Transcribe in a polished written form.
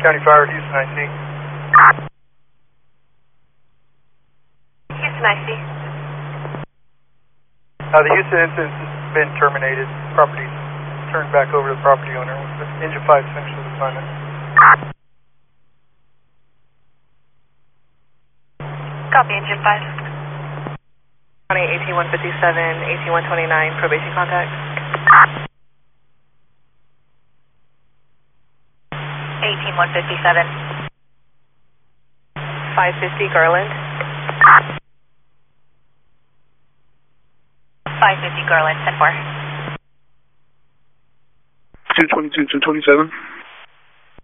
County Fire, Houston, I see. Houston, I see. The Houston incident has been terminated. Property turned back over to the property owner. Engine 5 finished his assignment. Copy, Engine 5. 18157, 18129, probation contact. 18157. 550 Garland. 550 Garland, 10-4. 222, 227.